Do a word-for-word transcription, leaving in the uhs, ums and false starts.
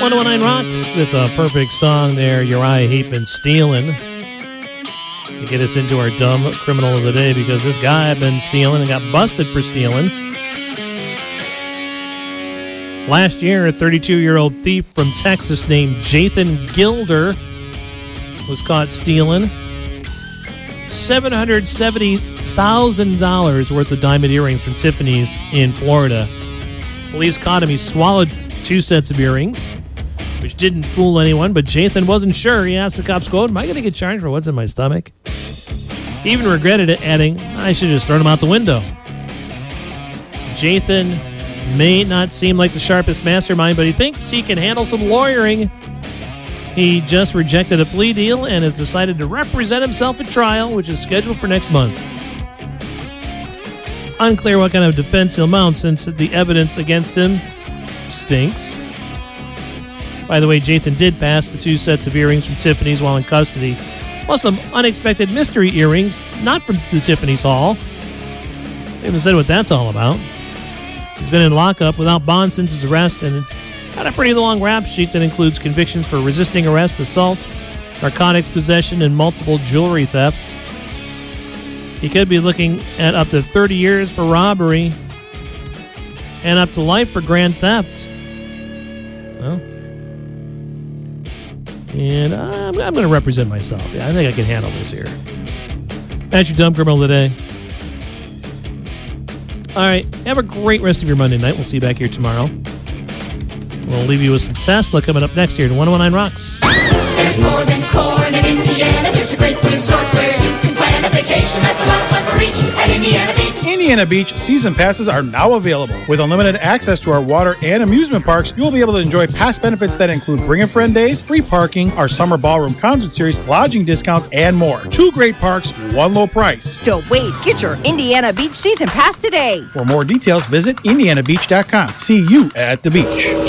one oh nine Rocks. It's a perfect song there, Uriah Heep and Stealin', to get us into our dumb criminal of the day, because this guy had been stealing and got busted for stealing. Last year, a thirty-two-year-old thief from Texas named Jathan Gilder was caught stealing seven hundred seventy thousand dollars worth of diamond earrings from Tiffany's in Florida. Police caught him. He swallowed two sets of earrings, which didn't fool anyone, but Jathan wasn't sure. He asked the cops, quote, "Am I going to get charged for what's in my stomach?" He even regretted it, adding, "I should have just thrown him out the window." Jathan may not seem like the sharpest mastermind, but he thinks he can handle some lawyering. He just rejected a plea deal and has decided to represent himself at trial, which is scheduled for next month. Unclear what kind of defense he'll mount, since the evidence against him stinks. By the way, Jathan did pass the two sets of earrings from Tiffany's while in custody, plus some unexpected mystery earrings, not from the Tiffany's haul. They haven't said what that's all about. He's been in lockup without bond since his arrest, and it's got a pretty long rap sheet that includes convictions for resisting arrest, assault, narcotics possession, and multiple jewelry thefts. He could be looking at up to thirty years for robbery and up to life for grand theft. Well, and I'm, I'm going to represent myself. Yeah, I think I can handle this here. That's your dumb criminal today. All right, have a great rest of your Monday night. We'll see you back here tomorrow. We'll leave you with some Tesla coming up next here to one oh nine Rocks. There's more than corn in Indiana. There's a great food resort where you can plan a vacation. That's a lot of fun for each at Indiana Beach. Indiana Beach season passes are now available. With unlimited access to our water and amusement parks, you will be able to enjoy past benefits that include Bring a Friend days, free parking, our summer ballroom concert series, lodging discounts, and more. Two great parks, one low price. Don't wait. Get your Indiana Beach season pass today. For more details, visit indiana beach dot com. See you at the beach.